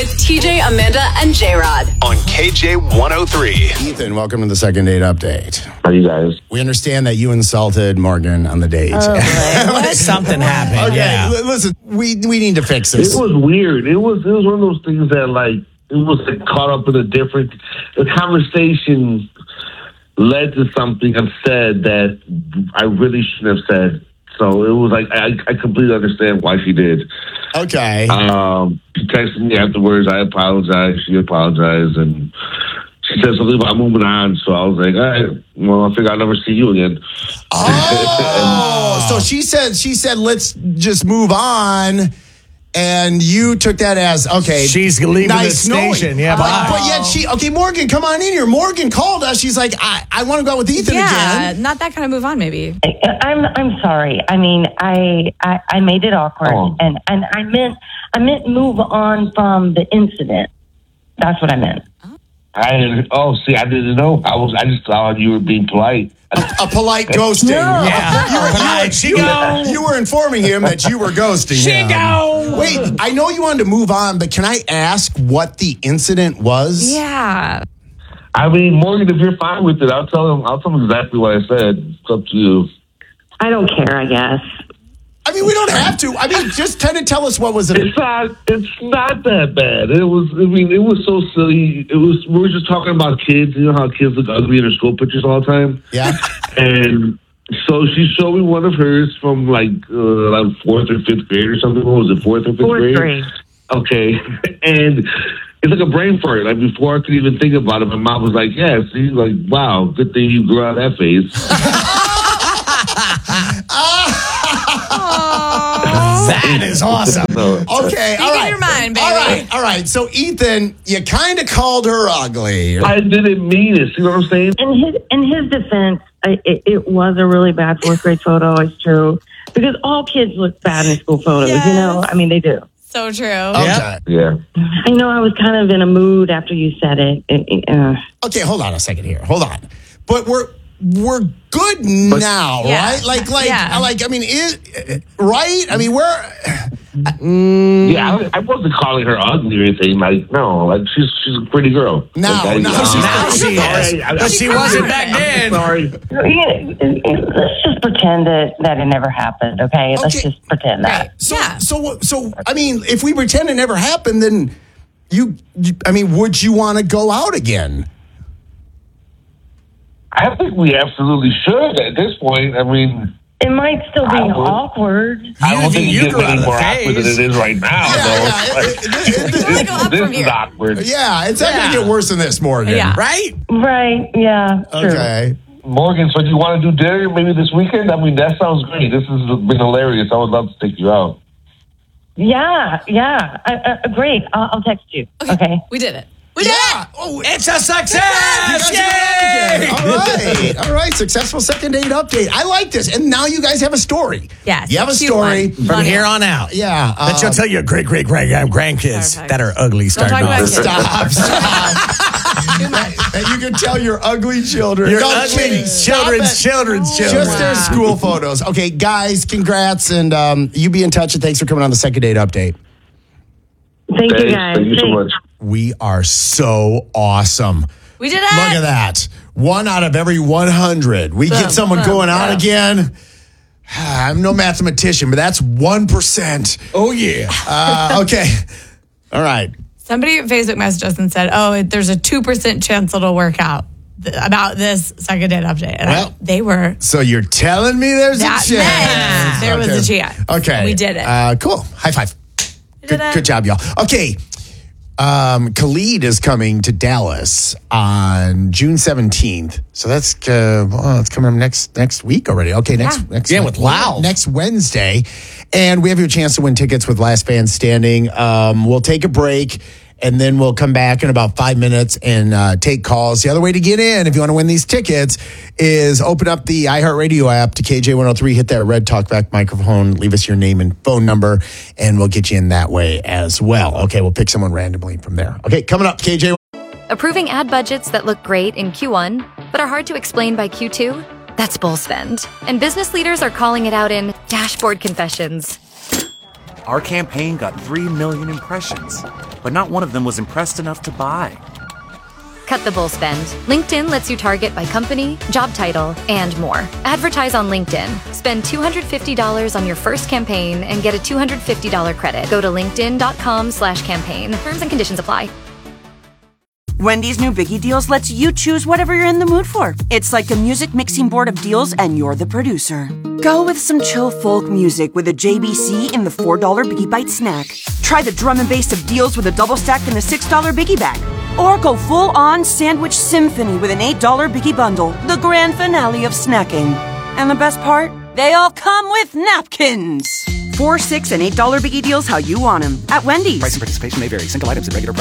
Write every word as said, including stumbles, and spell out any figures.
with T J, Amanda, and J-Rod. On K J one oh three. Ethan, welcome to the second date update. How are you guys? We understand that you insulted Morgan on the date. Oh, Something happened. Okay, Yeah. l- listen, we we need to fix It this. was weird. It was it was one of those things that like it was like caught up in a different the conversation led to something I've said that I really shouldn't have said. So it was like I, I completely understand why she did. Okay. Um, she texted me afterwards. I apologized. She apologized, and she said something about moving on. So I was like, all right, well, I think I'll never see you again. Oh, so she said she said let's just move on, and you took that as okay. She's leaving nice the station. knowing. Yeah, but, bye. but yet she okay. Morgan, come on in here. Morgan called us. She's like, I, I want to go out with Ethan Yeah, again. not that kind of move on, maybe. I'm I'm sorry. I mean, I I, I made it awkward, Oh. and, and I meant I meant move on from the incident. That's what I meant. I didn't. Oh, see, I didn't know. I was. I just thought you were being polite. A polite ghosting. Yeah. You were, Polite. She you, were, go. you were informing him that you were ghosting She him. go. Wait, I know you wanted to move on, but can I ask what the incident was? Yeah. I mean, Morgan, if you're fine with it, I'll tell him. I'll tell him exactly what I said. It's up to you. I don't care. I guess. I mean, we don't have to. I mean, just kind of tell us what was it. It's not. It's not that bad. It was. I mean, it was so silly. It was. We were just talking about kids. You know how kids look ugly in their school pictures all the time. Yeah. And so she showed me one of hers from like uh, like fourth or fifth grade or something. What was it? Fourth or fifth Fourth grade. grade. Okay. And it's like a brain fart. Like before I could even think about it, my mom was like, "Yeah, see, like wow, good thing you grew out of that phase." That is awesome. So, Okay, all in right. your mind, baby. All right, all right. So, Ethan, you kind of called her ugly. I didn't mean it. See what I'm saying? In his in his defense, I, it, it was a really bad fourth grade photo. It's true because all kids look bad in school photos. Yes. You know, I mean they do. So true. Okay. Yeah. I know I was kind of in a mood after you said it. It- it, uh, Okay, hold on a second here. Hold on. But we're we're good now, Yeah. right? Like, like, Yeah. like. I mean, is, right? I mean, we're. Yeah, I, I wasn't calling her ugly or anything. Like, no, like she's she's a pretty girl. No, Like, I- no, uh, she's Now she sorry, is. I- I- But she wasn't back then. Sorry. let's just pretend that, that it never happened. Okay, let's Okay. just pretend that. Right. So, Yeah. so, so. I mean, if we pretend it never happened, then you. you I mean, would you want to go out again? I think we absolutely should at this point. I mean, It might still be I would. awkward. I don't think think you it's grew out any of the more awkward than phase. it is right now, Yeah, though. yeah, Like, it- it- it- wanna go up this from is here. awkward. Yeah, it's not Yeah. going to get worse than this, Morgan. Yeah. Right? Right? Yeah. True. Okay. Morgan, so do you want to do dinner maybe this weekend? I mean, that sounds great. This has been hilarious. I would love to take you out. Yeah. Yeah. Uh, uh, great. I'll, I'll text you. Okay. We did it. We did Yeah. it. Oh, It's a You success! guys are Yay! again. All right. All right. Successful second date update. I like this. And now you guys have a story. Yes, You have a cute story. one. From Funny. here on out. Yeah. Bet you'll um, tell your great, great, great grandkids Perfect. that are ugly starting talk about off. kids. Stop. Stop. Too much. And you can tell your ugly children. Your No, ugly kidding. Stop children's it. children's children. Just their school photos. Okay, guys, congrats. And um, you be in touch. And thanks for coming on the second date update. Thank you, Thanks. guys. Thank you so Thanks. much. We are so awesome. We did it. Look at that. One out of every one hundred. We Boom, get someone boom, going out boom. again. I'm no mathematician, but that's one percent. Oh, yeah. Uh, okay. All right. Somebody Facebook messaged us and said, "Oh, it, there's a two percent chance it'll work out th- about this second date update." And Well, I, they were So you're telling me there's that a chance. meant there was Okay. a chance. Okay. we did it. Uh, cool. High five. We Good, did it. good job, y'all. Okay. Um, Khalid is coming to Dallas on June seventeenth. So that's uh, well, it's coming up next next week already. Okay, next Yeah. next Yeah, with Loud. next Wednesday, and we have your chance to win tickets with Last Band Standing. Um, we'll take a break. And then we'll come back in about five minutes and uh, take calls. The other way to get in, if you want to win these tickets, is open up the iHeartRadio app to K J one oh three, hit that red talkback microphone, leave us your name and phone number, and we'll get you in that way as well. Okay, we'll pick someone randomly from there. Okay, coming up, K J. Approving ad budgets that look great in Q one, but are hard to explain by Q two? That's bull spend. And business leaders are calling it out in dashboard confessions. Our campaign got three million impressions, but not one of them was impressed enough to buy. Cut the bull spend. LinkedIn lets you target by company, job title, and more. Advertise on LinkedIn. Spend two hundred fifty dollars on your first campaign and get a two hundred fifty dollars credit. Go to linkedin.com slash campaign. Terms and conditions apply. Wendy's new Biggie Deals lets you choose whatever you're in the mood for. It's like a music mixing board of deals and you're the producer. Go with some chill folk music with a J B C in the four dollar Biggie Bite snack. Try the drum and bass of deals with a double stack in the six dollar Biggie Bag. Or go full-on sandwich symphony with an eight dollar Biggie Bundle, the grand finale of snacking. And the best part? They all come with napkins. Four, six, and eight dollar Biggie Deals how you want them at Wendy's. Price and participation may vary. Single items at regular price.